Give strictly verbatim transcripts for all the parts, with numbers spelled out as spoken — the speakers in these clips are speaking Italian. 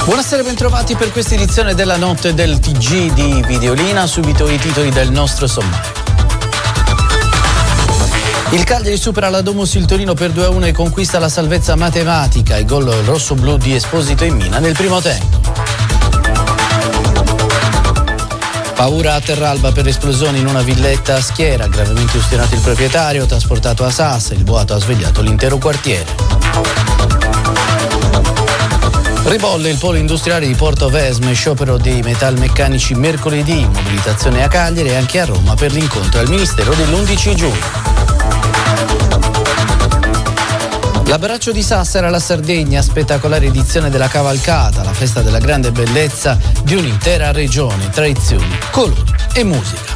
Buonasera e bentrovati per questa edizione della notte del T G di Videolina. Subito i titoli del nostro sommario. Il Cagliari supera la Domus il Torino per due a uno e conquista la salvezza matematica. Il gol rosso-blu di Esposito in Mina nel primo tempo. Paura a Terralba per esplosione in una villetta a Schiera. Gravemente ustionato il proprietario, trasportato a Sassa. Il boato ha svegliato l'intero quartiere. Ribolle il polo industriale di Portovesme, sciopero dei metalmeccanici mercoledì, mobilitazione a Cagliari e anche a Roma per l'incontro al Ministero dell'undici giugno. L'abbraccio di Sassari alla Sardegna, spettacolare edizione della cavalcata, la festa della grande bellezza di un'intera regione, tradizioni, colori e musica.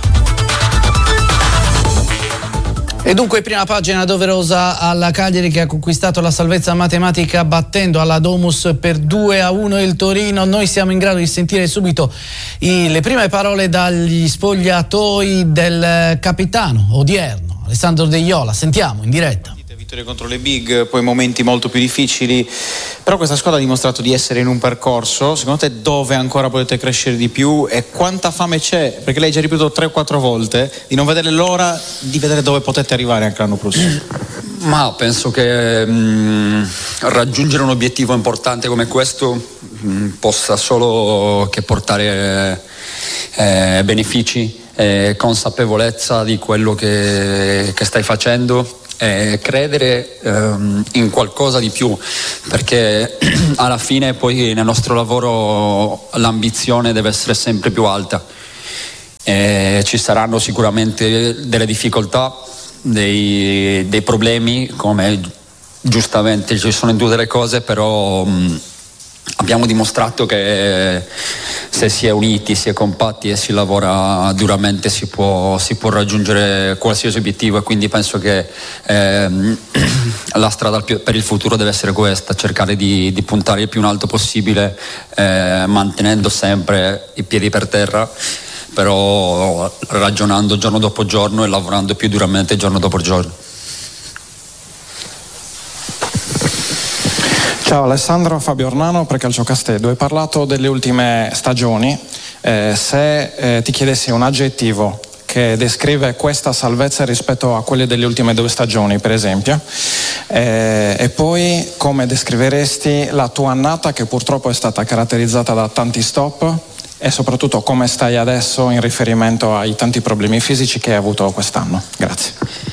E dunque prima pagina doverosa alla Cagliari che ha conquistato la salvezza matematica battendo alla Domus per due a uno il Torino. Noi siamo in grado di sentire subito i, le prime parole dagli spogliatoi del capitano odierno, Alessandro De Iola. Sentiamo in diretta. Vittorie contro le big, poi momenti molto più difficili, però questa squadra ha dimostrato di essere in un percorso. Secondo te dove ancora potete crescere di più e quanta fame c'è? Perché lei ha già ripetuto tre o quattro volte di non vedere l'ora di vedere dove potete arrivare anche l'anno prossimo. Ma penso che mh, raggiungere un obiettivo importante come questo mh, possa solo che portare eh, benefici e consapevolezza di quello che, che stai facendo. Eh, credere ehm, in qualcosa di più, perché alla fine poi nel nostro lavoro l'ambizione deve essere sempre più alta. Eh, ci saranno sicuramente delle difficoltà, dei, dei problemi, come giustamente ci sono in tutte le cose, però mh, abbiamo dimostrato che se si è uniti, si è compatti e si lavora duramente si può, si può raggiungere qualsiasi obiettivo, e quindi penso che ehm, la strada per il futuro deve essere questa: cercare di, di puntare il più in alto possibile, eh, mantenendo sempre i piedi per terra, però ragionando giorno dopo giorno e lavorando più duramente giorno dopo giorno. Ciao Alessandro, Fabio Ornano per Calciocastedo. Hai parlato delle ultime stagioni. Eh, se eh, ti chiedessi un aggettivo che descrive questa salvezza rispetto a quelle delle ultime due stagioni, per esempio, eh, e poi come descriveresti la tua annata, che purtroppo è stata caratterizzata da tanti stop, e soprattutto come stai adesso in riferimento ai tanti problemi fisici che hai avuto quest'anno? Grazie.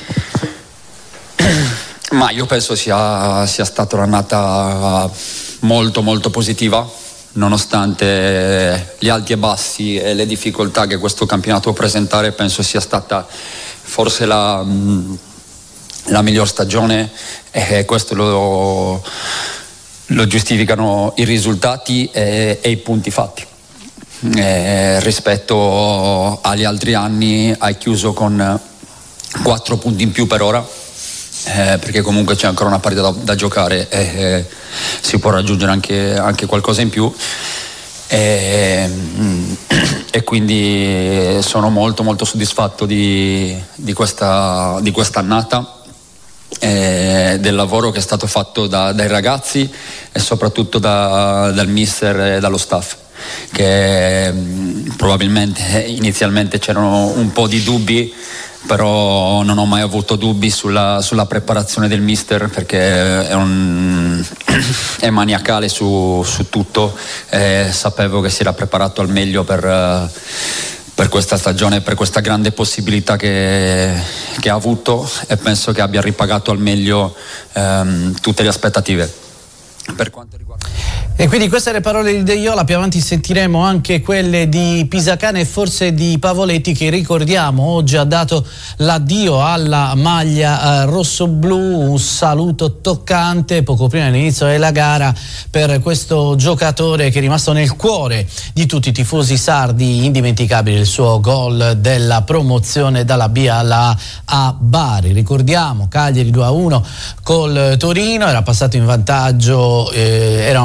Ma io penso sia, sia stata un'annata molto molto positiva, nonostante gli alti e bassi e le difficoltà che questo campionato può presentare. Penso sia stata forse la, la miglior stagione, e questo lo, lo giustificano i risultati e, e i punti fatti. E rispetto agli altri anni hai chiuso con quattro punti in più per ora. Eh, perché comunque c'è ancora una partita da, da giocare e eh, si può raggiungere anche, anche qualcosa in più, e, e quindi sono molto molto soddisfatto di, di questa di quest'annata, eh, del lavoro che è stato fatto da, dai ragazzi e soprattutto da, dal mister e dallo staff, che mh, probabilmente inizialmente c'erano un po' di dubbi, però non ho mai avuto dubbi sulla, sulla preparazione del mister, perché è, un, è maniacale su, su tutto, e sapevo che si era preparato al meglio per, per questa stagione, per questa grande possibilità che, che ha avuto, e penso che abbia ripagato al meglio ehm, tutte le aspettative. Per quanto riguarda... E quindi queste le parole di De Iola. Più avanti sentiremo anche quelle di Pisacane e forse di Pavoletti, che ricordiamo oggi ha dato l'addio alla maglia eh, rosso-blu. Un saluto toccante poco prima dell'inizio della gara per questo giocatore che è rimasto nel cuore di tutti i tifosi sardi. Indimenticabile il suo gol della promozione dalla B alla A a Bari. Ricordiamo Cagliari due a uno col Torino, era passato in vantaggio, eh, erano passati in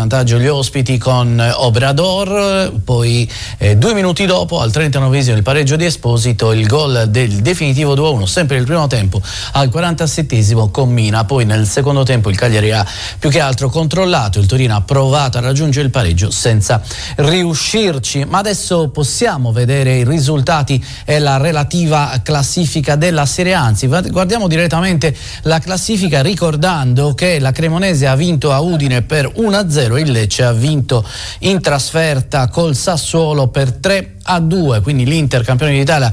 vantaggio gli ospiti con Obrador, poi eh, due minuti dopo al trentanovesimo il pareggio di Esposito, il gol del definitivo due a uno sempre il primo tempo al quarantasettesimo con Mina. Poi nel secondo tempo il Cagliari ha più che altro controllato, il Torino ha provato a raggiungere il pareggio senza riuscirci. Ma adesso possiamo vedere i risultati e la relativa classifica della Serie A, anzi guardiamo direttamente la classifica ricordando che la Cremonese ha vinto a Udine per uno a zero, il Lecce ha vinto in trasferta col Sassuolo per tre a due, quindi l'Inter campione d'Italia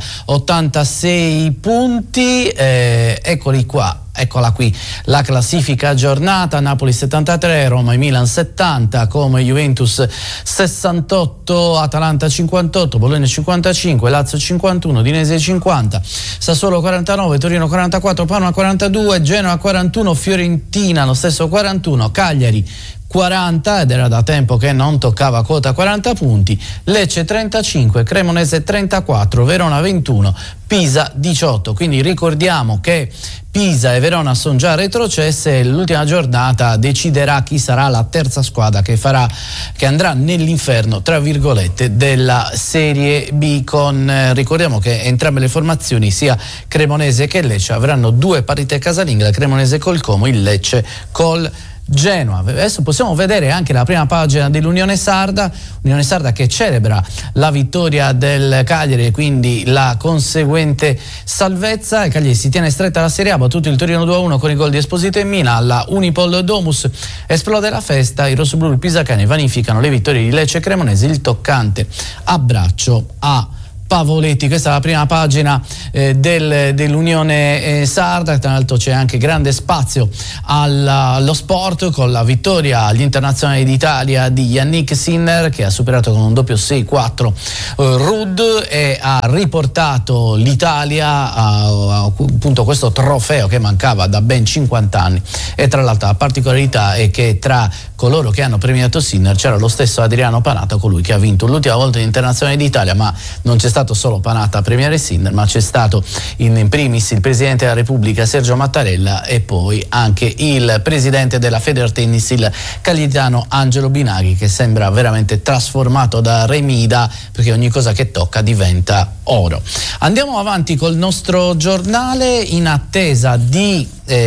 ottantasei punti, eh, eccoli qua. Eccola qui la classifica aggiornata: Napoli settantatré, Roma e Milan settanta, Como e Juventus sessantotto, Atalanta cinquantotto, Bologna cinquantacinque, Lazio cinquantuno, Udinese cinquanta, Sassuolo quarantanove, Torino quarantaquattro, Parma quarantadue, Genoa quarantuno, Fiorentina lo stesso quarantuno, Cagliari quaranta, ed era da tempo che non toccava quota quaranta punti, Lecce trentacinque, Cremonese trentaquattro, Verona ventuno, Pisa diciotto. Quindi ricordiamo che Pisa e Verona sono già retrocesse e l'ultima giornata deciderà chi sarà la terza squadra che farà, che andrà nell'inferno tra virgolette della Serie B, con eh, ricordiamo che entrambe le formazioni, sia Cremonese che Lecce, avranno due partite casalinghe, la Cremonese col Como, il Lecce col Genoa. Adesso possiamo vedere anche la prima pagina dell'Unione Sarda, Unione Sarda che celebra la vittoria del Cagliari e quindi la conseguente salvezza. Il Cagliari si tiene stretta alla Serie A, battuto il Torino due a uno con i gol di Esposito e Mina. Alla Unipol Domus esplode la festa, i rossoblù, il Pisacane vanificano le vittorie di Lecce e Cremonese, il toccante abbraccio a Pavoletti. Questa è la prima pagina eh, del, dell'Unione eh, Sarda. Tra l'altro c'è anche grande spazio alla, allo sport, con la vittoria agli internazionali d'Italia di Yannick Sinner, che ha superato con un doppio sei quattro eh, Rudd e ha riportato l'Italia a, a appunto questo trofeo che mancava da ben cinquanta anni. E tra l'altro la particolarità è che tra coloro che hanno premiato Sinner c'era lo stesso Adriano Panatta, colui che ha vinto l'ultima volta l'Internazionale d'Italia, ma non c'è stato solo Panatta a premiare Sinner, ma c'è stato in primis il Presidente della Repubblica Sergio Mattarella e poi anche il Presidente della Federtennis, il cagliitano Angelo Binaghi, che sembra veramente trasformato da Remida, perché ogni cosa che tocca diventa oro. Andiamo avanti col nostro giornale in attesa di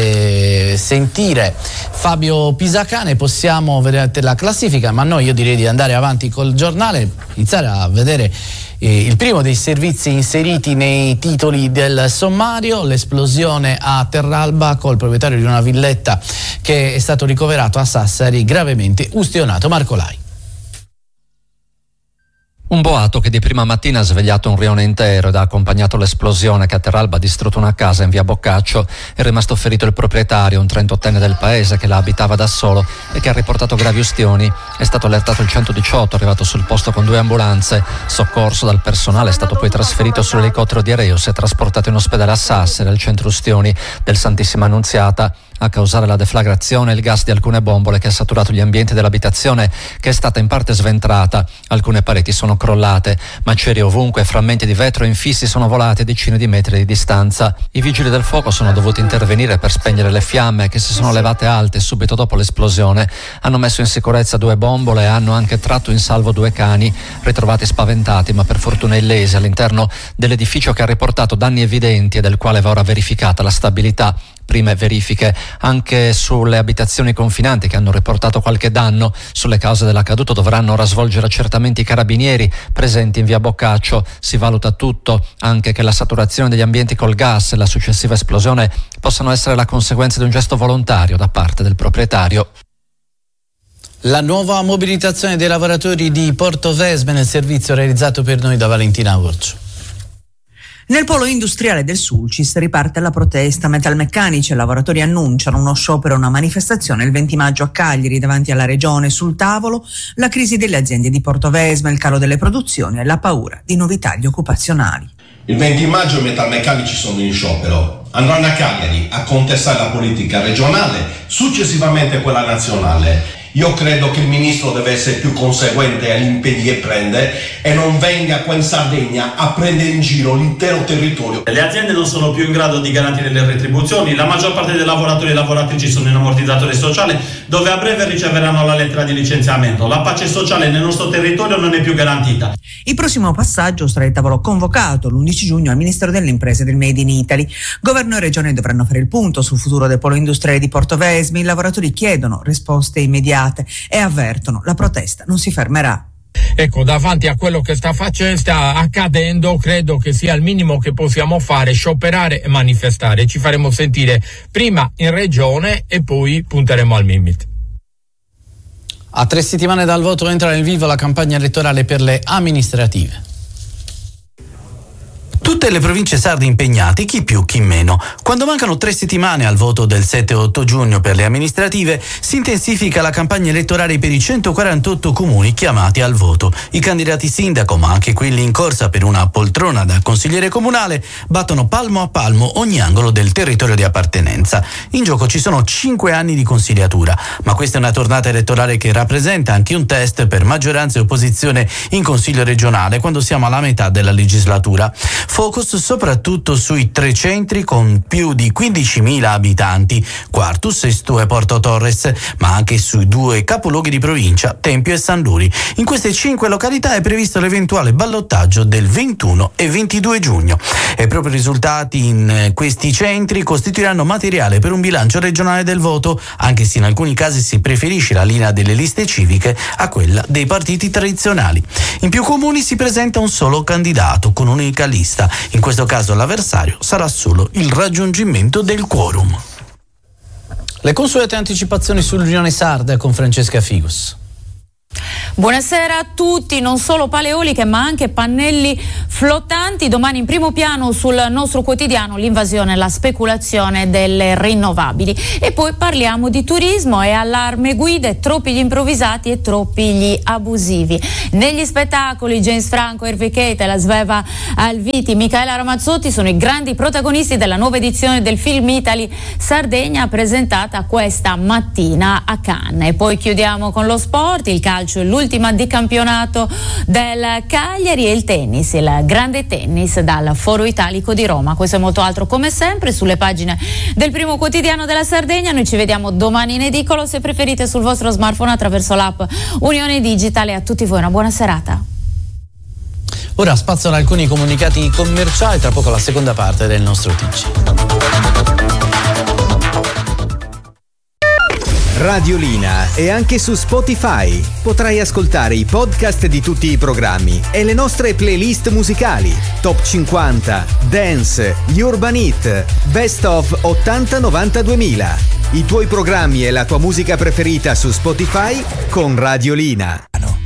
eh, sentire Fabio Pisacane. Possiamo vedere la classifica, ma no, io direi di andare avanti col giornale, iniziare a vedere Eh, il primo dei servizi inseriti nei titoli del sommario: l'esplosione a Terralba col proprietario di una villetta che è stato ricoverato a Sassari gravemente ustionato. Marco Lai. Un boato che di prima mattina ha svegliato un rione intero ed ha accompagnato l'esplosione che a Terralba ha distrutto una casa in via Boccaccio. È rimasto ferito il proprietario, un trentottenne del paese che la abitava da solo e che ha riportato gravi ustioni. È stato allertato il centodiciotto, arrivato sul posto con due ambulanze. Soccorso dal personale, è stato poi trasferito sull'elicottero di Areus e trasportato in ospedale a Sassari, al centro ustioni del Santissima Annunziata. A causare la deflagrazione il gas di alcune bombole che ha saturato gli ambienti dell'abitazione, che è stata in parte sventrata. Alcune pareti sono crollate, macerie ovunque, frammenti di vetro infissi sono volati a decine di metri di distanza. I vigili del fuoco sono dovuti intervenire per spegnere le fiamme, che si sono levate alte subito dopo l'esplosione. Hanno messo in sicurezza due bombole e hanno anche tratto in salvo due cani, ritrovati spaventati ma per fortuna illesi all'interno dell'edificio, che ha riportato danni evidenti e del quale va ora verificata la stabilità. Prime verifiche anche sulle abitazioni confinanti, che hanno riportato qualche danno. Sulle cause dell'accaduto dovranno ora svolgere accertamenti i carabinieri presenti in via Boccaccio. Si valuta tutto, anche che la saturazione degli ambienti col gas e la successiva esplosione possano essere la conseguenza di un gesto volontario da parte del proprietario. La nuova mobilitazione dei lavoratori di Portovesme nel servizio realizzato per noi da Valentina Orcio. Nel polo industriale del Sulcis riparte la protesta. Metalmeccanici e lavoratori annunciano uno sciopero e una manifestazione il venti maggio a Cagliari davanti alla regione. Sul tavolo la crisi delle aziende di Portovesme, il calo delle produzioni e la paura di nuovi tagli occupazionali. Il venti maggio i metalmeccanici sono in sciopero. Andranno a Cagliari a contestare la politica regionale, successivamente quella nazionale. Io credo che il ministro deve essere più conseguente agli impegni che prende e non venga qua in Sardegna a prendere in giro l'intero territorio. Le aziende non sono più in grado di garantire le retribuzioni, la maggior parte dei lavoratori e lavoratrici sono in ammortizzatore sociale, dove a breve riceveranno la lettera di licenziamento. La pace sociale nel nostro territorio non è più garantita. Il prossimo passaggio sarà il tavolo convocato l'undici giugno al Ministero delle Imprese del Made in Italy. Governo e Regione dovranno fare il punto sul futuro del polo industriale di Portovesme. I lavoratori chiedono risposte immediate e avvertono la protesta non si fermerà. Ecco, davanti a quello che sta facendo, sta accadendo, credo che sia il minimo che possiamo fare, scioperare e manifestare. Ci faremo sentire prima in regione e poi punteremo al Mimit. A tre settimane dal voto entra nel vivo la campagna elettorale per le amministrative. Tutte le province sarde impegnate, chi più chi meno. Quando mancano tre settimane al voto del sette e otto giugno per le amministrative, si intensifica la campagna elettorale per i centoquarantotto comuni chiamati al voto. I candidati sindaco, ma anche quelli in corsa per una poltrona da consigliere comunale, battono palmo a palmo ogni angolo del territorio di appartenenza. In gioco ci sono cinque anni di consigliatura, ma questa è una tornata elettorale che rappresenta anche un test per maggioranza e opposizione in consiglio regionale quando siamo alla metà della legislatura. Focus soprattutto sui tre centri con più di quindicimila abitanti, Quartus, Sesto e Porto Torres, ma anche sui due capoluoghi di provincia, Tempio e San Luri. In queste cinque località è previsto l'eventuale ballottaggio del ventuno e ventidue giugno. E proprio i risultati in questi centri costituiranno materiale per un bilancio regionale del voto, anche se in alcuni casi si preferisce la linea delle liste civiche a quella dei partiti tradizionali. In più comuni si presenta un solo candidato con un'unica lista. In questo caso l'avversario sarà solo il raggiungimento del quorum. Le consuete anticipazioni sull'Unione Sarda con Francesca Figus. Buonasera a tutti, non solo paleoliche ma anche pannelli flottanti. Domani in primo piano sul nostro quotidiano l'invasione e la speculazione delle rinnovabili. E poi parliamo di turismo e allarme guide, troppi gli improvvisati e troppi gli abusivi. Negli spettacoli James Franco, Hervé Kate, la Sveva Alviti, Michaela Ramazzotti sono i grandi protagonisti della nuova edizione del Film Italy Sardegna presentata questa mattina a Cannes. E poi chiudiamo con lo sport, il calcio e l'ultima di campionato del Cagliari e il tennis, il grande tennis dal Foro Italico di Roma. Questo e molto altro come sempre sulle pagine del primo quotidiano della Sardegna. Noi ci vediamo domani in edicolo, se preferite sul vostro smartphone attraverso l'app Unione Digitale. A tutti voi una buona serata. Ora spaziano alcuni comunicati commerciali, tra poco la seconda parte del nostro T G. Radiolina è anche su Spotify. Potrai ascoltare i podcast di tutti i programmi e le nostre playlist musicali. Top cinquanta, Dance, gli Urban Hit, Best of ottanta novanta duemila. I tuoi programmi e la tua musica preferita su Spotify con Radiolina.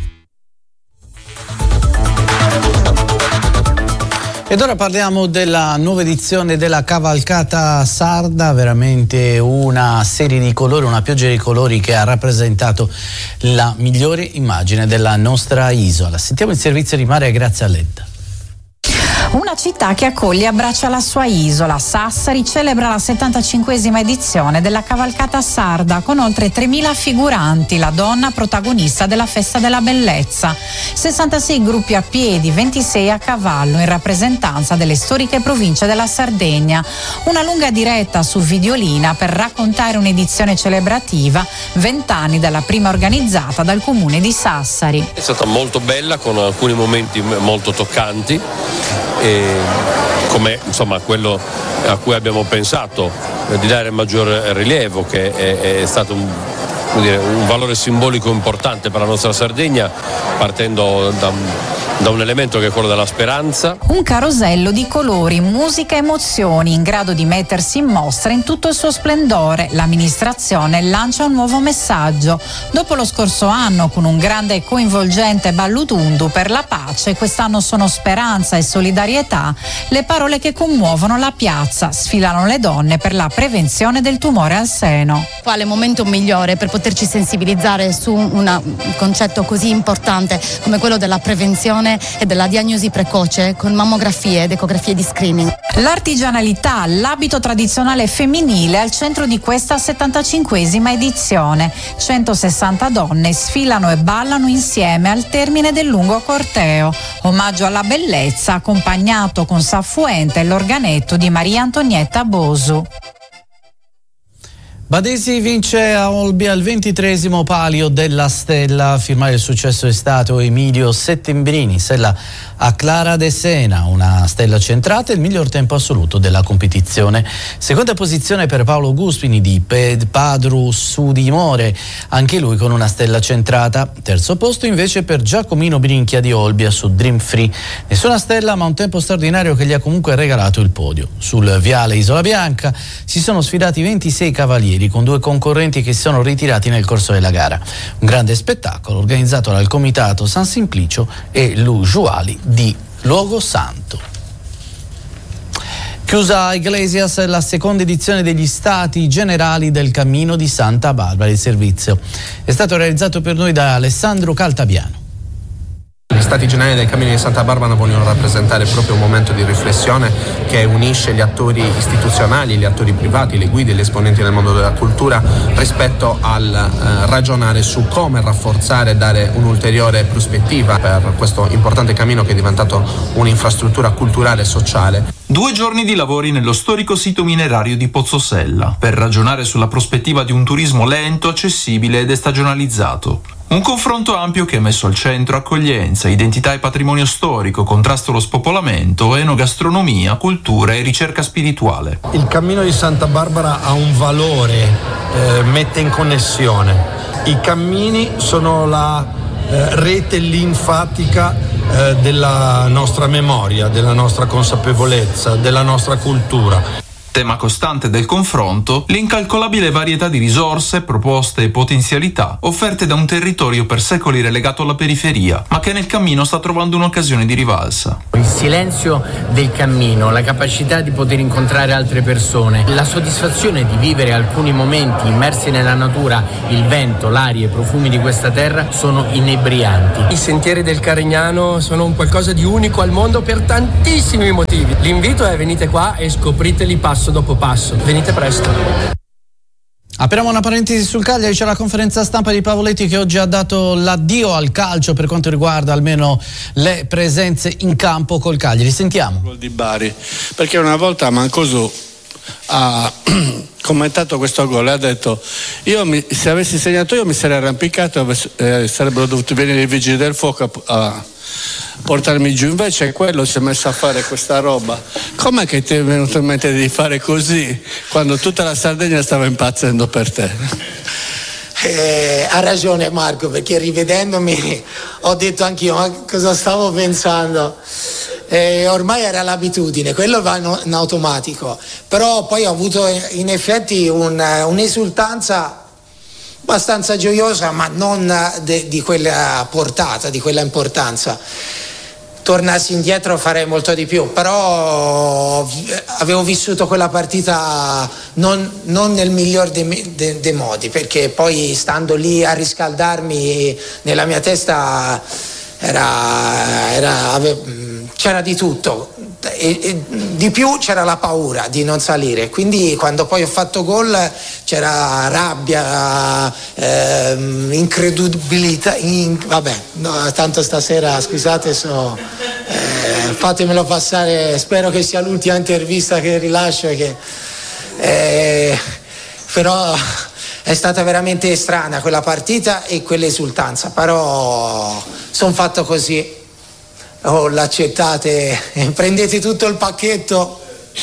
Ed ora parliamo della nuova edizione della Cavalcata Sarda, veramente una serie di colori, una pioggia di colori che ha rappresentato la migliore immagine della nostra isola. Sentiamo il servizio di mare grazie a Led. Una città che accoglie e abbraccia la sua isola. Sassari celebra la settantacinquesima edizione della Cavalcata Sarda con oltre tremila figuranti, la donna protagonista della Festa della Bellezza. sessantasei gruppi a piedi, ventisei a cavallo in rappresentanza delle storiche province della Sardegna. Una lunga diretta su Videolina per raccontare un'edizione celebrativa, vent'anni dalla prima organizzata dal comune di Sassari. È stata molto bella con alcuni momenti molto toccanti. E come insomma quello a cui abbiamo pensato eh, di dare maggior rilievo, che è, è stato un, dire, un valore simbolico importante per la nostra Sardegna, partendo da, da un elemento che è quello della speranza. Un carosello di colori, musica e emozioni in grado di mettersi in mostra in tutto il suo splendore. L'amministrazione lancia un nuovo messaggio. Dopo lo scorso anno con un grande e coinvolgente ballutundu per la pace, quest'anno sono speranza e solidarietà le parole che commuovono la piazza. Sfilano le donne per la prevenzione del tumore al seno. Quale momento migliore per poterci sensibilizzare su una, un concetto così importante come quello della prevenzione prevenzione e della diagnosi precoce con mammografie ed ecografie di screening. L'artigianalità, l'abito tradizionale femminile al centro di questa settantacinquesima edizione. centosessanta donne sfilano e ballano insieme al termine del lungo corteo. Omaggio alla bellezza accompagnato con Saffuente e l'organetto di Maria Antonietta Bosu. Badesi vince a Olbia il ventitreesimo palio della Stella. A firmare il successo è stato Emilio Settembrini, stella a Clara de Sena, una stella centrata e il miglior tempo assoluto della competizione. Seconda posizione per Paolo Guspini di Padru Sudimore, anche lui con una stella centrata. Terzo posto invece per Giacomino Brinchia di Olbia su Dream Free. Nessuna stella ma un tempo straordinario che gli ha comunque regalato il podio. Sul viale Isola Bianca si sono sfidati ventisei cavalieri con due concorrenti che si sono ritirati nel corso della gara. Un grande spettacolo organizzato dal Comitato San Simplicio e l'Usuali di Luogo Santo. Chiusa a Iglesias la seconda edizione degli Stati Generali del Cammino di Santa Barbara. Il servizio è stato realizzato per noi da Alessandro Caltabiano. Gli Stati Generali del Cammino di Santa Barbara vogliono rappresentare proprio un momento di riflessione che unisce gli attori istituzionali, gli attori privati, le guide, gli esponenti del mondo della cultura rispetto al eh, ragionare su come rafforzare e dare un'ulteriore prospettiva per questo importante cammino che è diventato un'infrastruttura culturale e sociale. Due giorni di lavori nello storico sito minerario di Pozzosella per ragionare sulla prospettiva di un turismo lento, accessibile ed estagionalizzato. Un confronto ampio che ha messo al centro accoglienza, identità e patrimonio storico, contrasto allo spopolamento, enogastronomia, cultura e ricerca spirituale. Il Cammino di Santa Barbara ha un valore, eh, mette in connessione. I cammini sono la eh, rete linfatica eh, della nostra memoria, della nostra consapevolezza, della nostra cultura. Tema costante del confronto, l'incalcolabile varietà di risorse, proposte e potenzialità offerte da un territorio per secoli relegato alla periferia, ma che nel cammino sta trovando un'occasione di rivalsa. Il silenzio del cammino, la capacità di poter incontrare altre persone, la soddisfazione di vivere alcuni momenti immersi nella natura, il vento, l'aria, i profumi di questa terra sono inebrianti. I sentieri del Carignano sono un qualcosa di unico al mondo per tantissimi motivi. L'invito è: venite qua e scopriteli passo dopo passo. Venite presto. Apriamo una parentesi sul Cagliari. C'è la conferenza stampa di Pavoletti che oggi ha dato l'addio al calcio per quanto riguarda almeno le presenze in campo col Cagliari. Sentiamo. Gol di Bari, perché una volta Mancosu ha commentato questo gol e ha detto: io mi, se avessi segnato io mi sarei arrampicato e eh, sarebbero dovuti venire i vigili del fuoco a, a portarmi giù, invece quello si è messo a fare questa roba. Com'è che ti è venuto in mente di fare così quando tutta la Sardegna stava impazzendo per te? Eh, ha ragione Marco, perché rivedendomi ho detto anch'io: ma cosa stavo pensando? Eh, ormai era l'abitudine, quello va in automatico, però poi ho avuto in effetti un, un'esultanza abbastanza gioiosa, ma non de, di quella portata, di quella importanza. Tornassi indietro farei molto di più, però avevo vissuto quella partita non, non nel miglior dei de, de modi, perché poi stando lì a riscaldarmi nella mia testa era, era, ave, c'era di tutto. E, e di più c'era la paura di non salire, quindi quando poi ho fatto gol c'era rabbia, ehm, incredulità, in, vabbè, no, tanto stasera scusate, so, eh, fatemelo passare, spero che sia l'ultima intervista che rilascio, che, eh, però è stata veramente strana quella partita e quell'esultanza, però sono fatto così. Oh, l'accettate, prendete tutto il pacchetto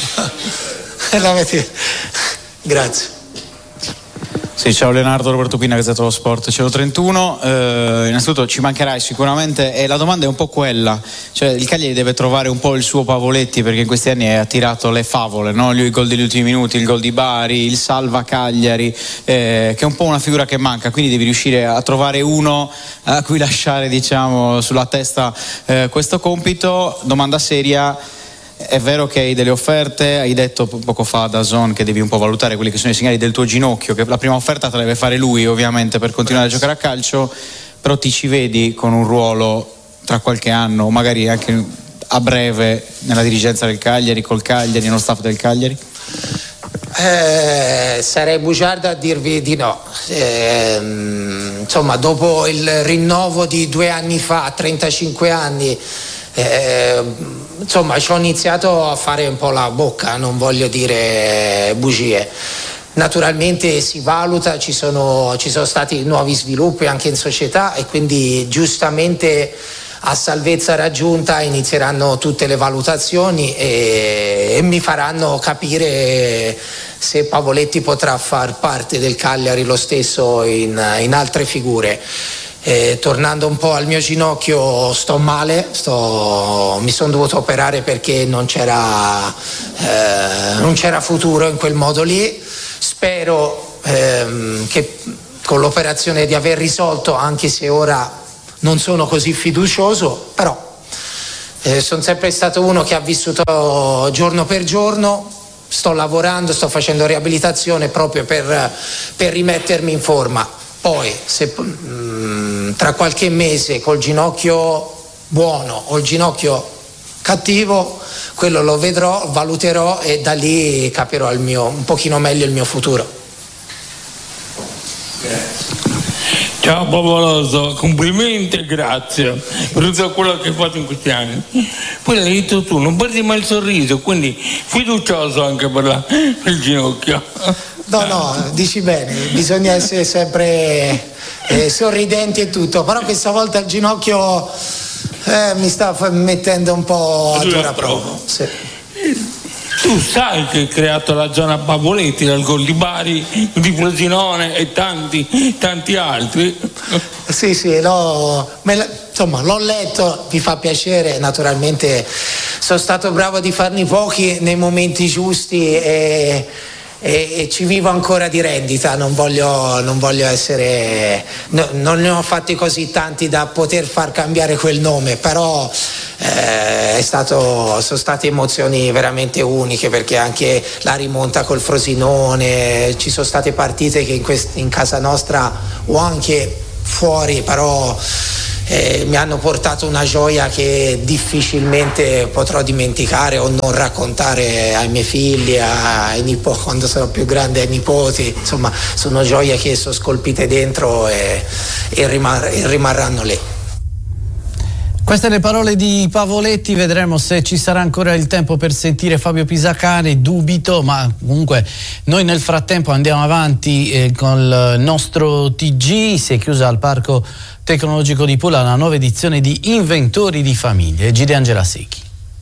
e l'avete. Grazie. Sì, ciao Leonardo, Roberto Pina, Gazzetta dello Sport, Cielo trentuno. Eh, innanzitutto ci mancherai sicuramente e la domanda è un po' quella, cioè il Cagliari deve trovare un po' il suo Pavoletti, perché in questi anni ha tirato le favole, no? Il gol degli ultimi minuti, il gol di Bari, il salva Cagliari, eh, che è un po' una figura che manca, quindi devi riuscire a trovare uno a cui lasciare, diciamo, sulla testa eh, questo compito. Domanda seria: è vero che hai delle offerte, hai detto poco fa da Zon che devi un po' valutare quelli che sono i segnali del tuo ginocchio, che la prima offerta te la deve fare lui ovviamente per continuare a giocare a calcio, però ti ci vedi con un ruolo tra qualche anno, o magari anche a breve, nella dirigenza del Cagliari, col Cagliari, nello staff del Cagliari? Eh, sarei bugiardo a dirvi di no. Eh, insomma, dopo il rinnovo di due anni fa, trentacinque anni, eh, insomma, ci ho iniziato a fare un po' la bocca, non voglio dire bugie. Naturalmente si valuta, ci sono, ci sono stati nuovi sviluppi anche in società e quindi giustamente a salvezza raggiunta inizieranno tutte le valutazioni e, e mi faranno capire se Pavoletti potrà far parte del Cagliari lo stesso in, in altre figure. Eh, tornando un po' al mio ginocchio, sto male, sto, mi sono dovuto operare perché non c'era, eh, non c'era futuro in quel modo lì. Spero ehm, che con l'operazione di aver risolto, anche se ora non sono così fiducioso, però eh, sono sempre stato uno che ha vissuto giorno per giorno, sto lavorando, sto facendo riabilitazione proprio per, per rimettermi in forma. Poi se mh, tra qualche mese col ginocchio buono o il ginocchio cattivo, quello lo vedrò, valuterò e da lì capirò il mio, un pochino meglio il mio futuro. Ciao Favoloso, complimenti e grazie per tutto quello che hai fatto in questi anni. Poi l'hai detto tu, non perdi mai il sorriso, quindi fiducioso anche per, la, per il ginocchio. No, no, dici bene, bisogna essere sempre eh, sorridenti e tutto, però questa volta il ginocchio eh, mi sta mettendo un po' a dura prova. Sì. Tu sai che hai creato la zona Pavoletti dal gol di Bari, di Frosinone e tanti, tanti altri. Sì, sì, l'ho, me, insomma, l'ho letto, mi fa piacere, naturalmente sono stato bravo di farne pochi nei momenti giusti e, e, e ci vivo ancora di rendita, non voglio, non voglio essere, no, non ne ho fatti così tanti da poter far cambiare quel nome, però Eh, è stato, sono state emozioni veramente uniche, perché anche la rimonta col Frosinone, ci sono state partite che in, quest- in casa nostra o anche fuori, però eh, mi hanno portato una gioia che difficilmente potrò dimenticare o non raccontare ai miei figli, ai nipoti, quando sarò più grande, ai nipoti. Insomma, sono gioie che sono scolpite dentro e, e, rimar- e rimarranno lì. Queste le parole di Pavoletti, vedremo se ci sarà ancora il tempo per sentire Fabio Pisacane, dubito, ma comunque noi nel frattempo andiamo avanti eh, con il nostro T G. Si è chiusa al Parco Tecnologico di Pula la nuova edizione di Inventori di Famiglia. Giuliangela Secchi.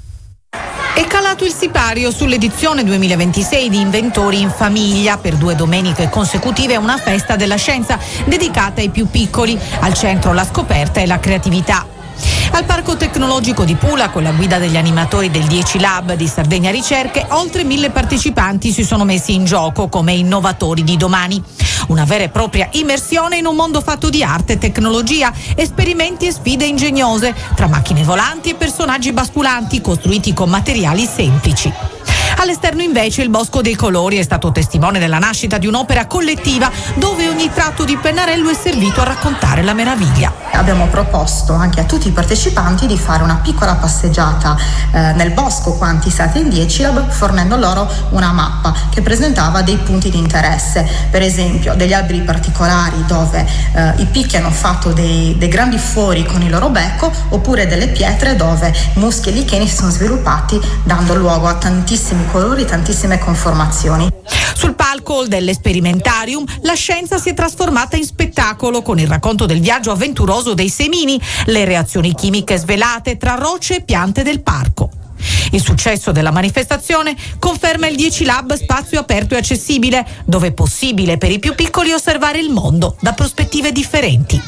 È calato il sipario sull'edizione duemilaventisei di Inventori in Famiglia. Per due domeniche consecutive una festa della scienza dedicata ai più piccoli. Al centro la scoperta e la creatività. Al Parco Tecnologico di Pula, con la guida degli animatori del dieci Lab di Sardegna Ricerche, oltre mille partecipanti si sono messi in gioco come innovatori di domani. Una vera e propria immersione in un mondo fatto di arte e tecnologia, esperimenti e sfide ingegnose, tra macchine volanti e personaggi basculanti costruiti con materiali semplici. All'esterno invece il Bosco dei Colori è stato testimone della nascita di un'opera collettiva dove ogni tratto di pennarello è servito a raccontare la meraviglia. Abbiamo proposto anche a tutti i partecipanti di fare una piccola passeggiata eh, nel bosco quantisata in dieci Lab, fornendo loro una mappa che presentava dei punti di interesse, per esempio degli alberi particolari dove eh, i picchi hanno fatto dei, dei grandi fori con il loro becco, oppure delle pietre dove muschi e licheni si sono sviluppati dando luogo a tantissimi colori, tantissime conformazioni. Sul palco dell'Esperimentarium la scienza si è trasformata in spettacolo con il racconto del viaggio avventuroso dei semini, le reazioni chimiche svelate tra rocce e piante del parco. Il successo della manifestazione conferma il dieci Lab spazio aperto e accessibile, dove è possibile per i più piccoli osservare il mondo da prospettive differenti.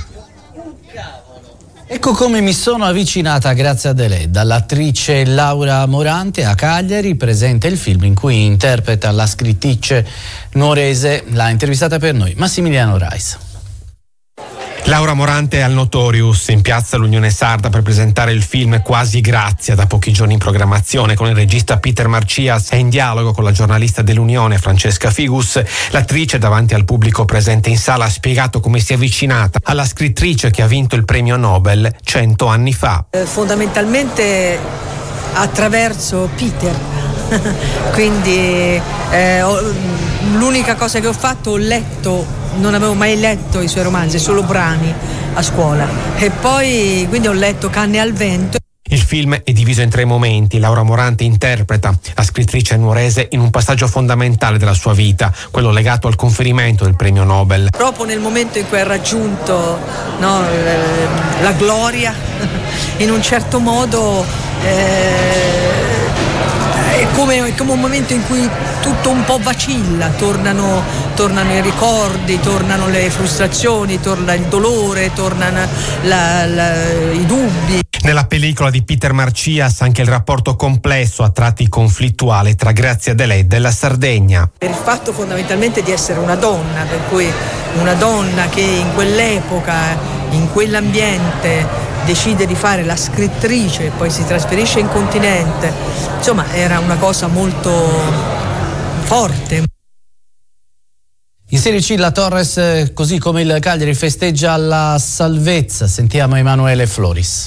Ecco come mi sono avvicinata grazie ad Eledda. L'attrice Laura Morante a Cagliari presenta il film in cui interpreta la scrittrice nuorese. L'ha intervistata per noi Massimiliano Reis. Laura Morante al Notorious in piazza l'Unione Sarda per presentare il film Quasi Grazia, da pochi giorni in programmazione con il regista Peter Marcias. È in dialogo con la giornalista dell'Unione Francesca Figus. L'attrice davanti al pubblico presente in sala ha spiegato come si è avvicinata alla scrittrice che ha vinto il premio Nobel cento anni fa. Eh, fondamentalmente attraverso Peter. Quindi eh, ho, l'unica cosa che ho fatto, ho letto, non avevo mai letto i suoi romanzi, solo brani a scuola, e poi quindi ho letto Canne al vento. Il film è diviso in tre momenti. Laura Morante interpreta la scrittrice nuorese in un passaggio fondamentale della sua vita, quello legato al conferimento del premio Nobel. Proprio nel momento in cui ha raggiunto, no, la gloria, in un certo modo eh, è come, è come un momento in cui tutto un po' vacilla, tornano, tornano i ricordi, tornano le frustrazioni, torna il dolore, tornano la, la, i dubbi. Nella pellicola di Peter Marcias anche il rapporto complesso, a tratti conflittuale, tra Grazia Deledda e la Sardegna. Per il fatto fondamentalmente di essere una donna, per cui una donna che in quell'epoca, in quell'ambiente, decide di fare la scrittrice e poi si trasferisce in continente, insomma era una cosa molto forte. In Serie C la Torres, così come il Cagliari, festeggia la salvezza. Sentiamo Emanuele Floris.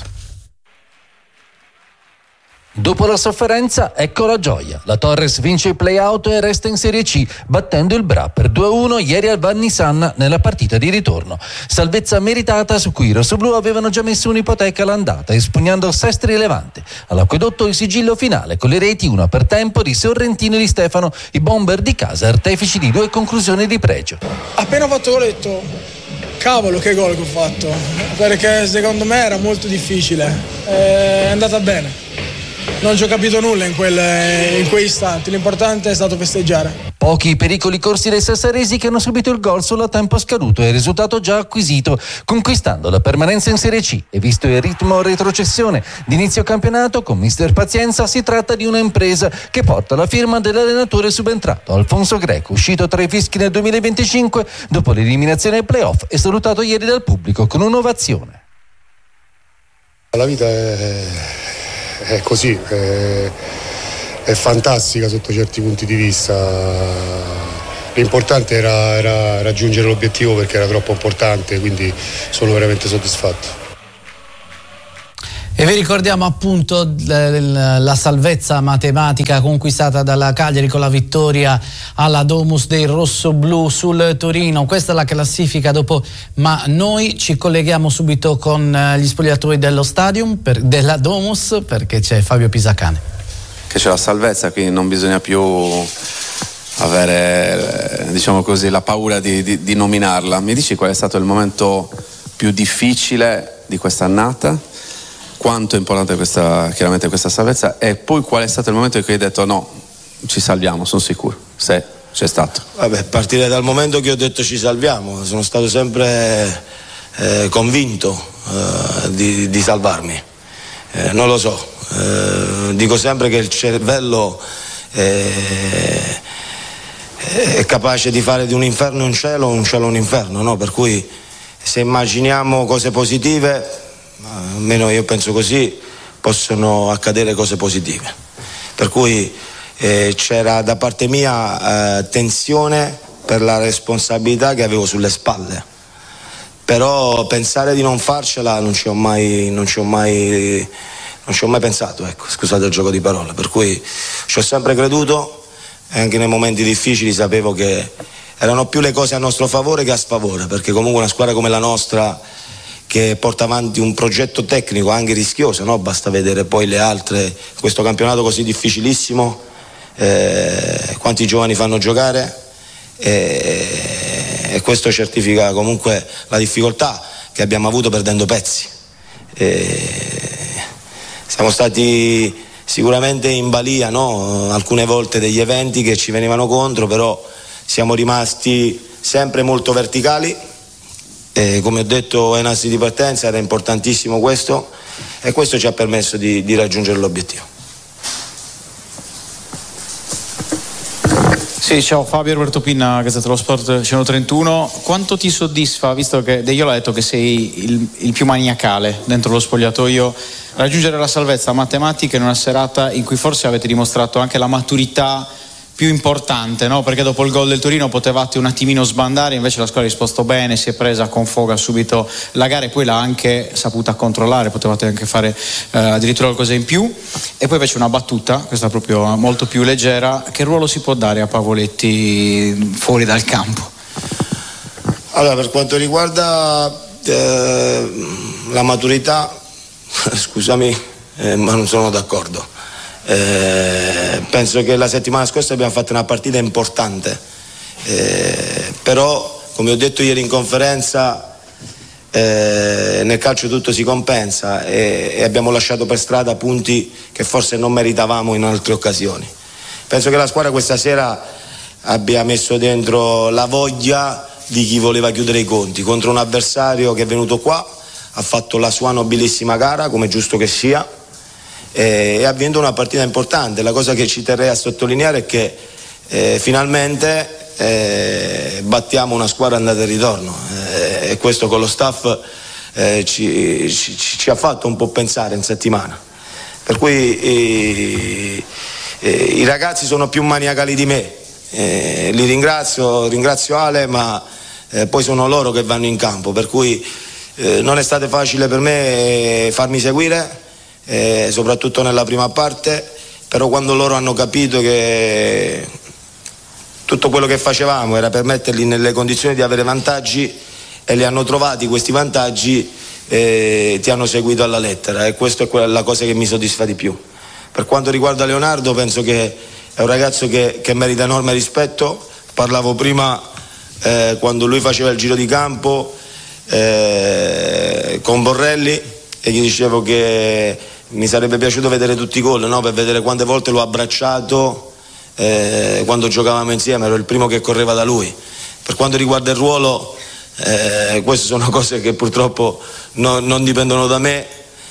Dopo la sofferenza, ecco la gioia. La Torres vince il play-out e resta in Serie C, battendo il Bra per due a uno ieri al Vannisanna nella partita di ritorno. Salvezza meritata su cui i rossoblù avevano già messo un'ipoteca all'andata, espugnando Sestri Levante. All'acquedotto il sigillo finale con le reti, una per tempo di Sorrentino e di Stefano, i bomber di casa artefici di due conclusioni di pregio. Appena ho fatto gol ho detto cavolo che gol che ho fatto, perché secondo me era molto difficile, è andata bene. Non ci ho capito nulla in, quel, in quei istanti, l'importante è stato festeggiare. Pochi i pericoli corsi dai sassaresi che hanno subito il gol solo a tempo scaduto e il risultato già acquisito, conquistando la permanenza in Serie C. E visto il ritmo retrocessione d'inizio campionato, con mister Pazienza si tratta di una impresa che porta la firma dell'allenatore subentrato, Alfonso Greco, uscito tra i fischi nel duemilaventicinque dopo l'eliminazione ai playoff e salutato ieri dal pubblico con un'ovazione. La vita è... è così, è, è fantastica sotto certi punti di vista. L'importante era, era raggiungere l'obiettivo perché era troppo importante, quindi sono veramente soddisfatto. E vi ricordiamo appunto la salvezza matematica conquistata dalla Cagliari con la vittoria alla Domus dei rossoblù sul Torino. Questa è la classifica dopo, ma noi ci colleghiamo subito con gli spogliatoi dello stadium per, della Domus, perché c'è Fabio Pisacane. Che c'è la salvezza, quindi non bisogna più avere, diciamo così, la paura di, di, di nominarla. Mi dici qual è stato il momento più difficile di questa annata? Quanto è importante questa, chiaramente questa salvezza, e poi qual è stato il momento in cui hai detto no, ci salviamo, sono sicuro, se c'è stato? Vabbè, partire dal momento che ho detto ci salviamo, sono stato sempre eh, convinto eh, di, di salvarmi, eh, non lo so, eh, dico sempre che il cervello è, è capace di fare di un inferno un cielo, un cielo un inferno, no? Per cui se immaginiamo cose positive, almeno io penso così, possono accadere cose positive, per cui eh, c'era da parte mia eh, tensione per la responsabilità che avevo sulle spalle, però pensare di non farcela non ci ho mai non ci ho mai non ci ho mai pensato, ecco, scusate il gioco di parole, per cui ci ho sempre creduto e anche nei momenti difficili sapevo che erano più le cose a nostro favore che a sfavore, perché comunque una squadra come la nostra, che porta avanti un progetto tecnico anche rischioso, no? Basta vedere poi le altre, questo campionato così difficilissimo, eh, quanti giovani fanno giocare, eh, e questo certifica comunque la difficoltà che abbiamo avuto perdendo pezzi. Eh, siamo stati sicuramente in balia, no? Alcune volte degli eventi che ci venivano contro, però siamo rimasti sempre molto verticali. E come ho detto ai nastri di partenza era importantissimo questo, e questo ci ha permesso di, di raggiungere l'obiettivo. Sì, ciao Fabio, Roberto Pinna, Gazzetta dello Sport centotrentuno. Quanto ti soddisfa, visto che De Jong ha detto che sei il, il più maniacale dentro lo spogliatoio, raggiungere la salvezza matematica in una serata in cui forse avete dimostrato anche la maturità più importante, no? Perché dopo il gol del Torino potevate un attimino sbandare, invece la squadra ha risposto bene, si è presa con foga subito la gara e poi l'ha anche saputa controllare, potevate anche fare eh, addirittura qualcosa in più. E poi invece una battuta, questa proprio molto più leggera: che ruolo si può dare a Pavoletti fuori dal campo? Allora, per quanto riguarda eh, la maturità, scusami, eh, ma non sono d'accordo. Eh, penso che la settimana scorsa abbiamo fatto una partita importante, eh, però come ho detto ieri in conferenza, eh, nel calcio tutto si compensa e, e abbiamo lasciato per strada punti che forse non meritavamo in altre occasioni. Penso che la squadra questa sera abbia messo dentro la voglia di chi voleva chiudere i conti contro un avversario che è venuto qua, ha fatto la sua nobilissima gara, come è giusto che sia, e ha vinto una partita importante. La cosa che ci terrei a sottolineare è che eh, finalmente eh, battiamo una squadra andata e ritorno, eh, e questo con lo staff eh, ci, ci, ci ha fatto un po' pensare in settimana, per cui eh, eh, i ragazzi sono più maniacali di me, eh, li ringrazio, ringrazio Ale, ma eh, poi sono loro che vanno in campo, per cui eh, non è stato facile per me farmi seguire, Eh, soprattutto nella prima parte, però quando loro hanno capito che tutto quello che facevamo era per metterli nelle condizioni di avere vantaggi e li hanno trovati questi vantaggi, eh, ti hanno seguito alla lettera, e questa è quella, la cosa che mi soddisfa di più. Per quanto riguarda Leonardo, penso che è un ragazzo che, che merita enorme rispetto. Parlavo prima eh, quando lui faceva il giro di campo eh, con Borrelli e gli dicevo che mi sarebbe piaciuto vedere tutti i gol, no? Per vedere quante volte l'ho abbracciato eh, quando giocavamo insieme, ero il primo che correva da lui. Per quanto riguarda il ruolo, eh, queste sono cose che purtroppo no, non dipendono da me,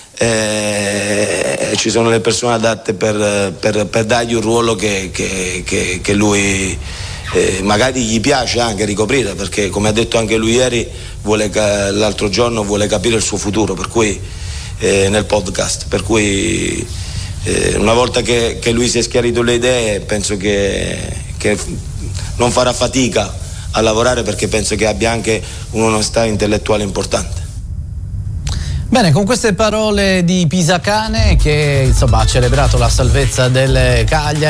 eh, ci sono le persone adatte per, per, per dargli un ruolo che, che, che, che lui eh, magari gli piace anche ricoprire, perché come ha detto anche lui ieri, vuole, l'altro giorno vuole capire il suo futuro, per cui Eh, nel podcast, per cui eh, una volta che, che lui si è schiarito le idee, penso che, che non farà fatica a lavorare, perché penso che abbia anche un'onestà intellettuale importante. Bene, con queste parole di Pisacane, che insomma ha celebrato la salvezza del Cagliari.